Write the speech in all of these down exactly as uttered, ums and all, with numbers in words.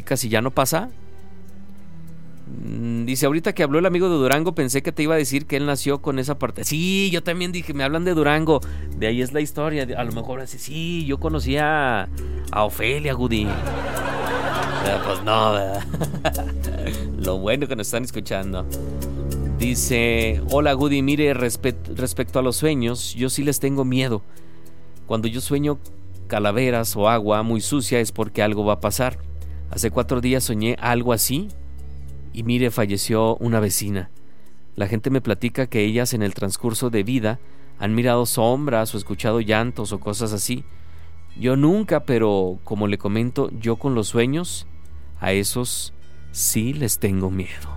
platicas y ya no pasa. Dice, ahorita que habló el amigo de Durango, pensé que te iba a decir que él nació con esa parte. Sí, yo también dije, me hablan de Durango. De ahí es la historia. A lo mejor así, sí, yo conocía a Ofelia, Goody. Pero pues no, ¿verdad? Lo bueno que nos están escuchando. Dice, hola Goody, mire, respet- respecto a los sueños, yo sí les tengo miedo. Cuando yo sueño calaveras o agua muy sucia es porque algo va a pasar. Hace cuatro días soñé algo así. Y mire, falleció una vecina. La gente me platica que ellas en el transcurso de vida han mirado sombras o escuchado llantos o cosas así. Yo nunca, pero como le comento, yo con los sueños, a esos sí les tengo miedo.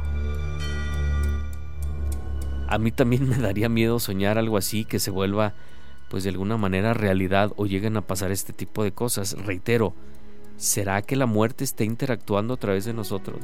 A mí también me daría miedo soñar algo así, que se vuelva, pues de alguna manera, realidad o lleguen a pasar este tipo de cosas. Reitero, ¿será que la muerte está interactuando a través de nosotros?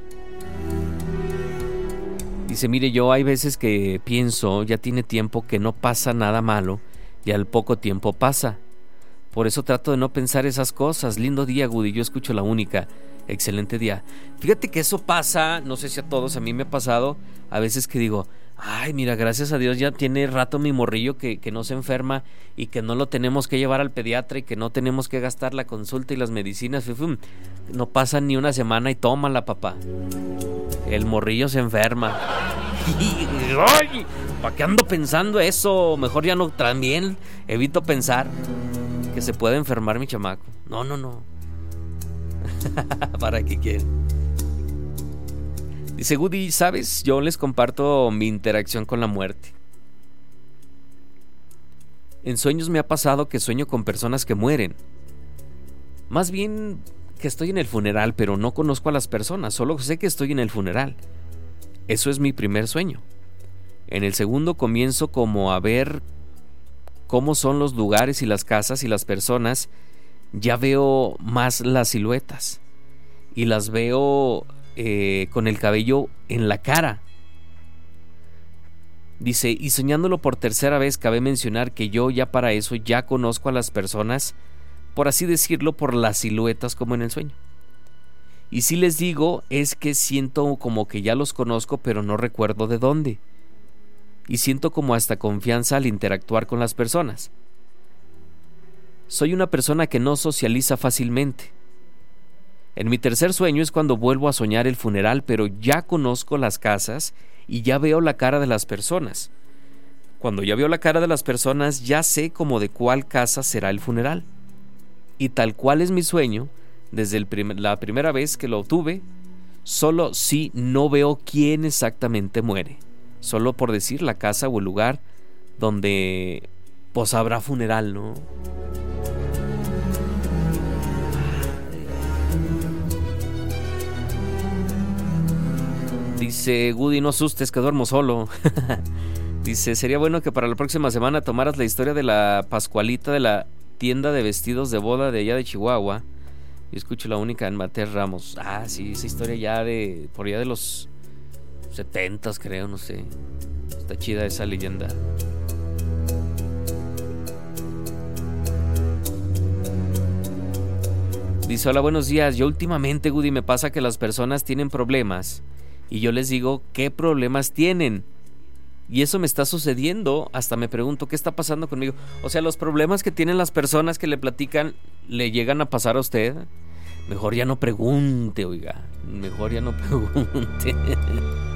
Dice, mire, yo hay veces que pienso, ya tiene tiempo que no pasa nada malo y al poco tiempo pasa. Por eso trato de no pensar esas cosas. Lindo día, Goody, yo escucho La Única. Excelente día. Fíjate que eso pasa, no sé si a todos, a mí me ha pasado, a veces que digo, ay, mira, gracias a Dios ya tiene rato mi morrillo que, que no se enferma y que no lo tenemos que llevar al pediatra y que no tenemos que gastar la consulta y las medicinas. No pasa ni una semana y tómala, papá. El morrillo se enferma. Ay, ¿para qué ando pensando eso? Mejor ya no, también evito pensar que se puede enfermar mi chamaco. No, no, no. ¿Para qué quieren? Dice, Goody, ¿sabes? Yo les comparto mi interacción con la muerte. En sueños me ha pasado que sueño con personas que mueren. Más bien que estoy en el funeral, pero no conozco a las personas, solo sé que estoy en el funeral. Eso es mi primer sueño. En el segundo comienzo como a ver cómo son los lugares y las casas y las personas. Ya veo más las siluetas y las veo eh, con el cabello en la cara. Dice, y soñándolo por tercera vez, cabe mencionar que yo ya para eso ya conozco a las personas, por así decirlo, por las siluetas como en el sueño. Y si les digo, es que siento como que ya los conozco, pero no recuerdo de dónde. Y siento como hasta confianza al interactuar con las personas. Soy una persona que no socializa fácilmente. En mi tercer sueño es cuando vuelvo a soñar el funeral, pero ya conozco las casas y ya veo la cara de las personas. Cuando ya veo la cara de las personas, ya sé como de cuál casa será el funeral. Y tal cual es mi sueño, desde el prim- la primera vez que lo tuve, solo si no veo quién exactamente muere. Solo por decir la casa o el lugar donde pues habrá funeral, ¿no? Dice, Goody, no asustes que duermo solo. Dice, sería bueno que para la próxima semana tomaras la historia de la Pascualita de la tienda de vestidos de boda de allá de Chihuahua. Yo escucho La Única en Mater Ramos. Ah, sí, esa historia ya de por allá de los setentas, creo, no sé. Está chida esa leyenda. Dice, hola, buenos días. Yo últimamente, Goody, me pasa que las personas tienen problemas y yo les digo, ¿qué problemas tienen? Y eso me está sucediendo, hasta me pregunto, ¿qué está pasando conmigo? O sea, los problemas que tienen las personas que le platican, ¿le llegan a pasar a usted? Mejor ya no pregunte, oiga, mejor ya no pregunte.